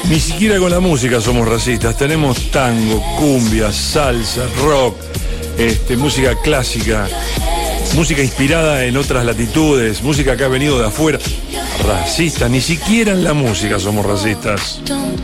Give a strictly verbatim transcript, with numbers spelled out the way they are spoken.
Ni siquiera con la música somos racistas. Tenemos tango, cumbia, salsa, rock, este, música clásica, música inspirada en otras latitudes, música que ha venido de afuera. Racistas, ni siquiera en la música somos racistas.